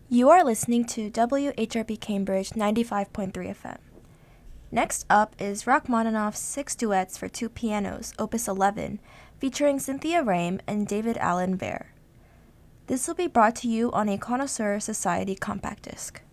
You are listening to WHRP Cambridge 95.3 FM. Next up is Rachmaninoff's Six Duets for Two Pianos, Opus 11, featuring Cynthia Rame and David Allen Vare. This will be brought to you on a Connoisseur Society compact disc.